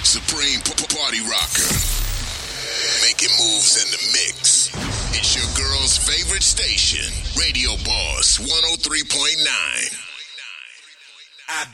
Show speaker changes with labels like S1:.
S1: Supreme Party Rocker. Making moves in the mix. It's your girl's favorite station, Radio Boss 103.9.